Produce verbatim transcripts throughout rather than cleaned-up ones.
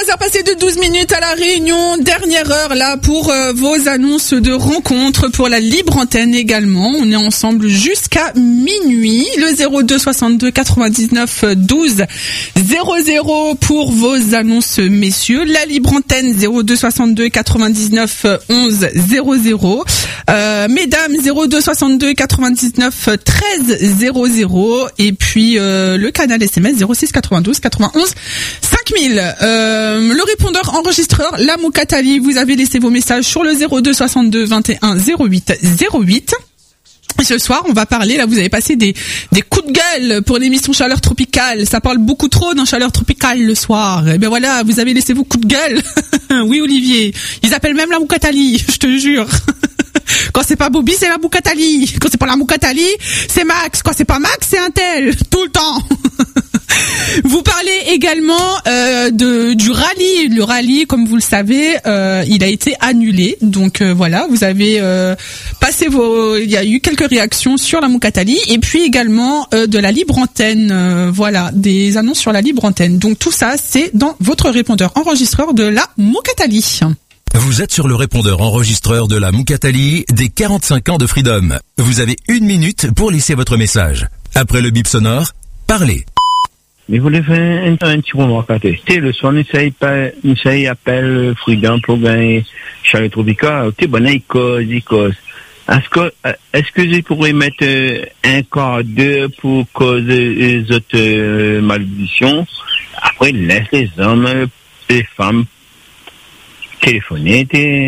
heures passées de douze minutes à la Réunion, dernière heure là pour euh, vos annonces de rencontres pour la libre antenne également. On est ensemble jusqu'à minuit. Le zéro deux soixante-deux quatre-vingt-dix-neuf douze zéro zéro pour vos annonces messieurs. La libre antenne zéro deux soixante-deux quatre-vingt-dix-neuf onze zéro zéro. Euh, mesdames zéro deux soixante-deux quatre-vingt-dix-neuf treize zéro zéro et puis euh, le canal S M S zéro six quatre-vingt-douze quatre-vingt-onze cinq mille. Euh, le répondeur enregistreur, la Moukatali, vous avez laissé vos messages sur le zéro deux soixante-deux vingt et un zéro huit zéro huit. Et ce soir, on va parler, là, vous avez passé des, des coups de gueule pour l'émission Chaleur Tropicale. Ça parle beaucoup trop dans Chaleur Tropicale le soir. Et ben voilà, vous avez laissé vos coups de gueule. Oui, Olivier. Ils appellent même la Moukatali, je te jure. Quand c'est pas Bobby, c'est la Moukatali. Quand c'est pas la Moukatali, c'est Max. Quand c'est pas Max, c'est un tel. Tout le temps. Vous parlez également euh, de du rallye. Le rallye, comme vous le savez, euh, il a été annulé. Donc euh, voilà, vous avez euh, passé vos. Il y a eu quelques réactions sur la Moukatali et puis également euh, de la libre antenne. Euh, voilà, des annonces sur la libre antenne. Donc tout ça, c'est dans votre répondeur enregistreur de la Moukatali. Vous êtes sur le répondeur enregistreur de la Moukatali des quarante-cinq ans de Freedom. Vous avez une minute pour laisser votre message. Après le bip sonore, parlez. Mais vous voulez faire un, un petit remarque. Tu sais, le soir, nous essayons appel Freedom pour gagner Chaleur Tropicale. Tu sais, bon, il cause, il cause. Est-ce que, est-ce que je pourrais mettre un quart d'heure pour causer les autres euh, malédictions? Après, laisse les hommes, les femmes téléphoner.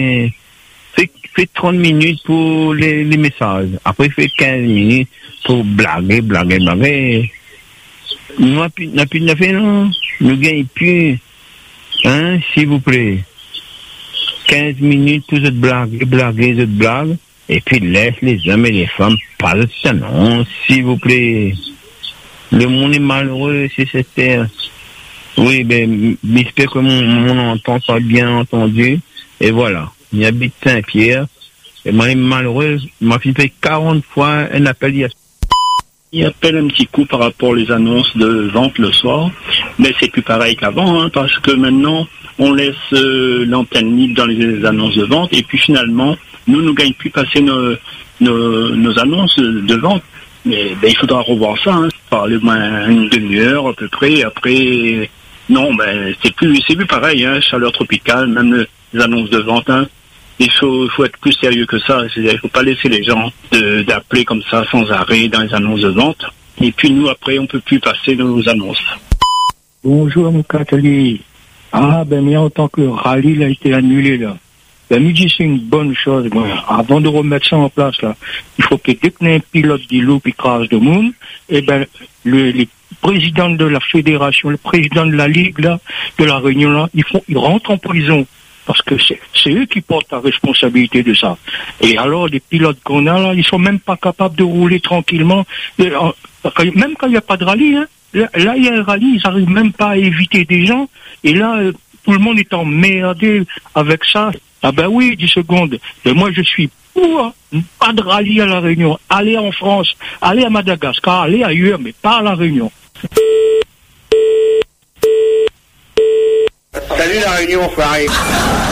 Fais, fais trente minutes pour les, les messages. Après, fais quinze minutes pour blaguer, blaguer, blaguer. Nous n'avons plus de fait, non. Nous ne gagnons plus. Hein, s'il vous plaît. quinze minutes pour cette blague, blaguer, cette blague. Et puis laisse les hommes et les femmes parler de ça, non, s'il vous plaît. Le monde est malheureux, c'est cette terre. Oui, ben, j'espère que mon, mon entend soit bien entendu. Et voilà. J'habite Saint-Pierre. Et moi, malheureux, m'a fait quarante fois un appel hier. Il appelle un petit coup par rapport aux annonces de vente le soir, mais c'est plus pareil qu'avant, hein, parce que maintenant, on laisse euh, l'antenne libre dans les annonces de vente, et puis finalement, nous ne gagnons plus passer nos, nos, nos annonces de vente. Mais ben, il faudra revoir ça, hein, parler moins une demi-heure à peu près, et après, non, ben, c'est plus, c'est plus pareil, hein, Chaleur Tropicale, même les annonces de vente, hein. Il faut, faut être plus sérieux que ça. C'est-à-dire, il ne faut pas laisser les gens de, d'appeler comme ça sans arrêt dans les annonces de vente. Et puis nous, après, on ne peut plus passer nos annonces. Bonjour, Moukatali. Ah, ben, mais en tant que rallye, il a été annulé, là. Ben, me dit, c'est une bonne chose, moi. Avant de remettre ça en place, là, il faut que dès qu'un pilote dit loup et crase de monde, eh ben, le, les présidents de la fédération, le président de la ligue, là, de la Réunion, là, ils font, ils rentrent en prison. Parce que c'est, c'est eux qui portent la responsabilité de ça. Et alors, les pilotes qu'on a là, ils sont même pas capables de rouler tranquillement. Même quand il n'y a pas de rallye, hein. Là, il y a un rallye, ils n'arrivent même pas à éviter des gens. Et là, tout le monde est emmerdé avec ça. Ah ben oui, dix secondes. Mais moi, je suis pour pas de rallye à la Réunion. Allez en France, allez à Madagascar, allez ailleurs, mais pas à la Réunion. Salut la Réunion, Farid.